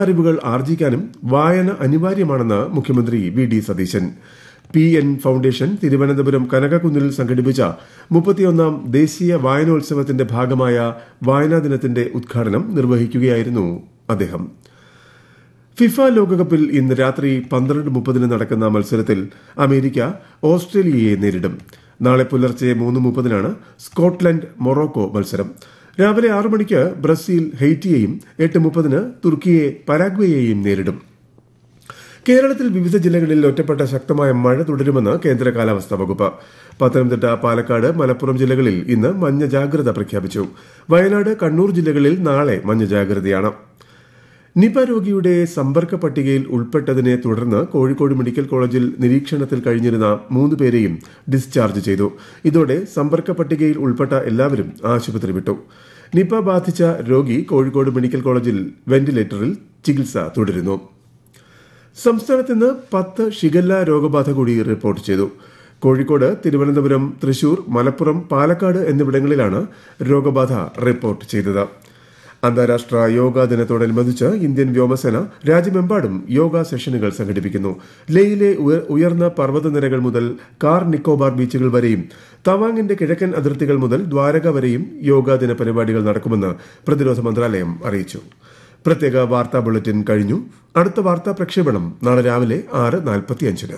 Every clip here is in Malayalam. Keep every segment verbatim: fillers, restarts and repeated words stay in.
അറിവുകൾ ആർജിക്കാനും വായന അനിവാര്യമാണെന്ന് മുഖ്യമന്ത്രി V D Satheesan. P N foundation Thiruvananthapuram കനകക്കുന്നിൽ സംഘടിപ്പിച്ച മുപ്പത്തിയൊന്നാം ദേശീയ വായനോത്സവത്തിന്റെ ഭാഗമായ വായനാ ദിനത്തിന്റെ ഉദ്ഘാടനം നിർവഹിക്കുകയായിരുന്നു അദ്ദേഹം. ഫിഫ ലോകകപ്പിൽ ഇന്ന് രാത്രി പന്ത്രണ്ട് മുപ്പതിന് നടക്കുന്ന മത്സരത്തിൽ അമേരിക്ക ഓസ്ട്രേലിയയെ നേരിടും. നാളെ പുലർച്ചെ മൂന്ന് മുപ്പതിനാണ് സ്കോട്ട്ലൻഡ് മൊറോക്കോ മത്സരം. രാവിലെ ആറു മണിക്ക് ബ്രസീൽ ഹെയ്റ്റിയെയും എട്ട് മുപ്പതിന് തുർക്കിയെ പരാഗ്വേയെയും നേരിടും. കേരളത്തിൽ വിവിധ ജില്ലകളിൽ ഒറ്റപ്പെട്ട ശക്തമായ മഴ തുടരുമെന്ന് കേന്ദ്ര കാലാവസ്ഥാ വകുപ്പ്. പത്തനംതിട്ട, പാലക്കാട്, മലപ്പുറം ജില്ലകളിൽ ഇന്ന് മഞ്ഞ ജാഗ്രത പ്രഖ്യാപിച്ചു. വയനാട്, കണ്ണൂർ ജില്ലകളിൽ നാളെ മഞ്ഞ ജാഗ്രതയാണ്. നിപ രോഗിയുടെ സമ്പർക്ക പട്ടികയിൽ ഉൾപ്പെട്ടതിനെ തുടർന്ന് കോഴിക്കോട് മെഡിക്കൽ കോളേജിൽ നിരീക്ഷണത്തിൽ കഴിഞ്ഞിരുന്ന മൂന്ന് പേരെയും ഡിസ്ചാർജ് ചെയ്തു. ഇതോടെ സമ്പർക്ക പട്ടികയിൽ ഉൾപ്പെട്ട എല്ലാവരും ആശുപത്രി വിട്ടു. നിപ ബാധിച്ച രോഗി കോഴിക്കോട് മെഡിക്കൽ കോളേജിൽ വെന്റിലേറ്ററിൽ ചികിത്സ തുടരുന്നു. സംസ്ഥാനത്ത് ഇന്ന് പത്ത് ഷിഗല്ല രോഗബാധ കൂടി റിപ്പോർട്ട് ചെയ്തു. കോഴിക്കോട്, തിരുവനന്തപുരം, തൃശൂർ, മലപ്പുറം, പാലക്കാട് എന്നിവിടങ്ങളിലാണ് രോഗബാധ റിപ്പോർട്ട് ചെയ്തത്. അന്താരാഷ്ട്ര യോഗാ ദിനത്തോടനുബന്ധിച്ച് ഇന്ത്യൻ വ്യോമസേന രാജ്യമെമ്പാടും യോഗ സെഷനുകൾ സംഘടിപ്പിക്കുന്നു. ലേയിലെ ഉയർന്ന പർവ്വതനിരകൾ മുതൽ കാർ നിക്കോബാർ ബീച്ചുകൾ വരെയും തവാങ്ങിന്റെ കിഴക്കൻ അതിർത്തികൾ മുതൽ ദ്വാരക വരെയും യോഗാ ദിന പരിപാടികൾ നടക്കുമെന്ന് പ്രതിരോധ മന്ത്രാലയം അറിയിച്ചു. പ്രത്യേക വാർത്താ ബുള്ളറ്റിൻ കഴിഞ്ഞു. അടുത്ത വാർത്താ പ്രക്ഷേപണം നാളെ രാവിലെ ആറ് നാൽപ്പത്തിയഞ്ചിന്.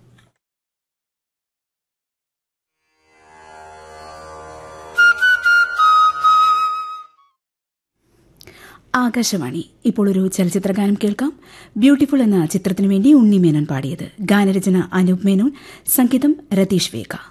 ആകാശവാണി. ഇപ്പോൾ ഒരു ചലച്ചിത്രഗാനം കേൾക്കാം. ബ്യൂട്ടിഫുൾ എന്ന ചിത്രത്തിനു വേണ്ടി ഉണ്ണി മേനോൻ പാടിയത്. ഗാനരചന അനൂപ് മേനോൻ, സംഗീതം രതീഷ് വേഗ.